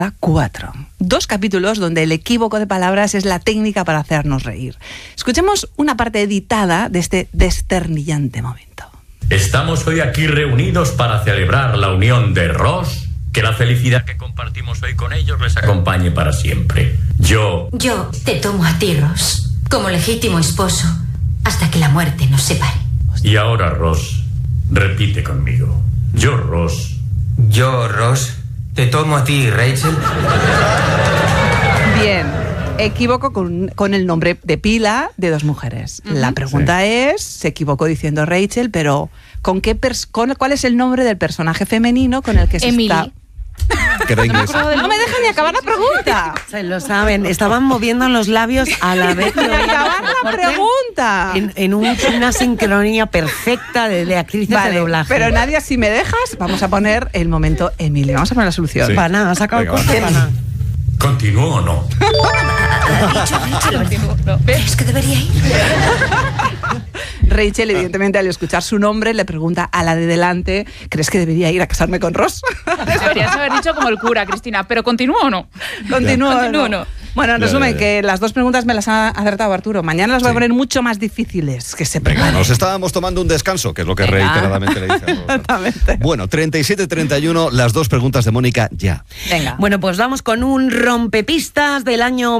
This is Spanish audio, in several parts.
4. 2 capítulos donde el equívoco de palabras es la técnica para hacernos reír. Escuchemos una parte editada de este desternillante momento. Estamos hoy aquí reunidos para celebrar la unión de Ross. Que la felicidad que compartimos hoy con ellos les acompañe para siempre. Yo te tomo a ti, Ross, como legítimo esposo, hasta que la muerte nos separe. Y ahora, Ross, repite conmigo. Yo, Ross, te tomo a ti, Rachel. Bien, equívoco con el nombre de pila de 2 mujeres. La pregunta es, se equivocó diciendo Rachel, pero ¿cuál es el nombre del personaje femenino con el que se está...? Que era inglés. No me dejan ni acabar la pregunta. Se lo saben, estaban moviendo los labios a la vez. Ni acabar la pregunta. En una sincronía perfecta de actrices de doblaje. Pero Nadia, si me dejas, vamos a poner el momento Emily. Vamos a poner la solución. Sí. Pana, ha sacado el corte, Pana. ¿continúo o no? ¿Crees que debería ir? Rachel, evidentemente, al escuchar su nombre, le pregunta a la de delante, ¿crees que debería ir a casarme con Ross? Deberías haber dicho como el cura, Cristina, ¿pero continúo o no? ¿Continúo o no? Bueno, en resumen, Ya. que las 2 preguntas me las ha acertado Arturo. Mañana las voy a poner mucho más difíciles, que se Venga, preparen. nos estábamos tomando un descanso, que es lo que reiteradamente le dice a Rosa. Exactamente. Bueno, 37-31, las 2 preguntas de Mónica ya. Venga. Bueno, pues vamos con un rompepistas del año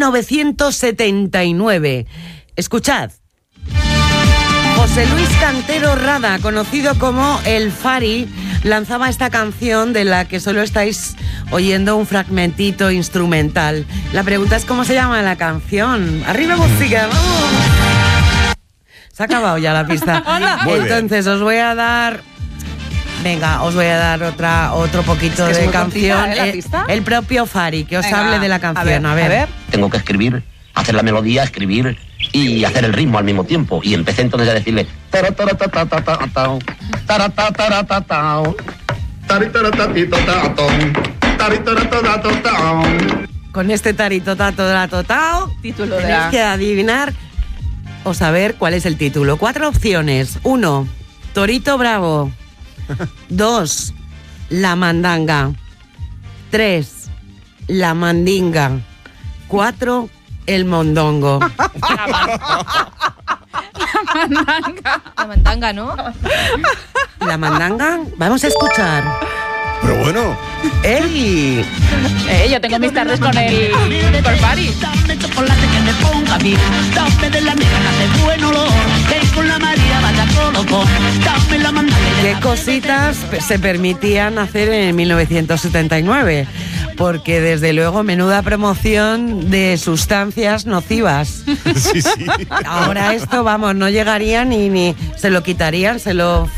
1979. Escuchad. José Luis Cantero Rada, conocido como El Fari, lanzaba esta canción de la que solo estáis oyendo un fragmentito instrumental. La pregunta es ¿cómo se llama la canción? ¡Arriba música! ¡Vamos! Se ha acabado ya la pista. Muy bien. Entonces os voy a dar... Venga, os voy a dar otro poquito Es que es de muy canción. cortita, ¿eh, la pista? El propio Fari, que os Venga, hable de la canción. A ver. Tengo que escribir, hacer la melodía, escribir y hacer el ritmo al mismo tiempo. Y empecé entonces a decirle... Con este tarito tato totao, Título de tenéis la... que adivinar o saber cuál es el título. 4 opciones. 1, Torito Bravo. 2, La Mandanga. 3, La Mandinga. 4, El Mondongo. La mandanga, ¿no? La Mandanga, vamos a escuchar. Pero bueno, ¡Ey! Yo tengo mis tardes con el Fari. Dame chocolate que me ponga bien. Dame de la negra de buen olor. Que con la María vaya colocón. Dame la mandanga. ¿Qué cositas se permitían hacer en 1979? Porque desde luego menuda promoción de sustancias nocivas. sí. Ahora esto, vamos, no llegaría ni se lo quitarían, se lo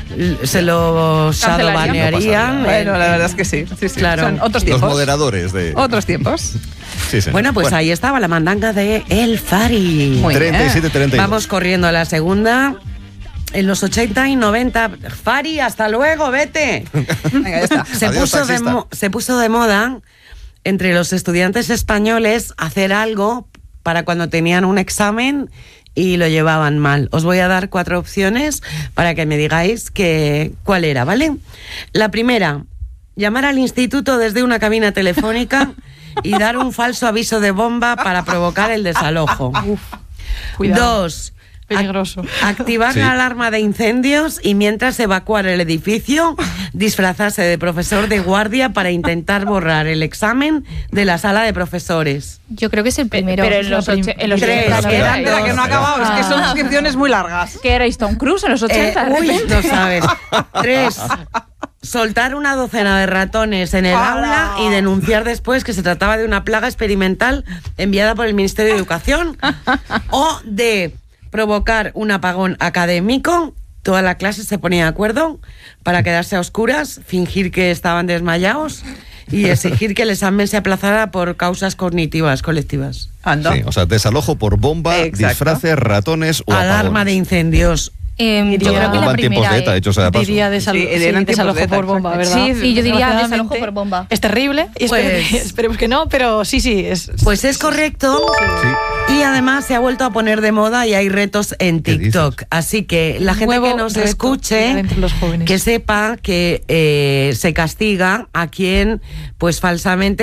shadowbanearían. Bueno, la verdad es que sí. Claro. Son otros Los tiempos. moderadores de... Otros tiempos. Sí, sí. Bueno, pues ahí estaba la mandanga de El Fari. Muy bien. 37-32. Vamos corriendo a la segunda. En los 80 y 90, Fari, hasta luego, vete. Venga, ya está. Adiós, taxista. Se puso de moda entre los estudiantes españoles hacer algo para cuando tenían un examen y lo llevaban mal. Os voy a dar 4 opciones para que me digáis cuál era, ¿vale? La primera, llamar al instituto desde una cabina telefónica y dar un falso aviso de bomba para provocar el desalojo. Cuidado. 2, Peligroso. activar Sí. la alarma de incendios y mientras evacuar el edificio, disfrazarse de profesor de guardia para intentar borrar el examen de la sala de profesores. Yo creo que es el primero. Pero en los 80, Tres, ¿no quedan erais? Espera, que no ha acabado. Es que son descripciones muy largas. ¿Qué erais, Tom Cruise en los 80? Uy, no saben. 3. Soltar una docena de ratones en el ¡Hala! aula y denunciar después que se trataba de una plaga experimental enviada por el Ministerio de Educación. O D. Provocar un apagón académico. Toda la clase se ponía de acuerdo para quedarse a oscuras, fingir que estaban desmayados y exigir que el examen se aplazara por causas cognitivas colectivas. Anda. Sí, o sea, desalojo por bomba, Exacto. disfraces, ratones o Alarma apagones. de incendios. Yo creo que Bomba la en tiempos primera. de ETA, hechos a paso. Diría Sí, eran tiempos desalojo de ETA, por bomba, exacto. ¿verdad? Sí, yo diría Desgraciadamente, desalojo por bomba. Es terrible y Pues- esperemos que no, pero sí. Pues es correcto. Sí. Y además se ha vuelto a poner de moda y hay retos en ¿Qué TikTok. Así que la gente Nuevo que nos reto escuche, entre los jóvenes. que sepa que se castiga a quien pues falsamente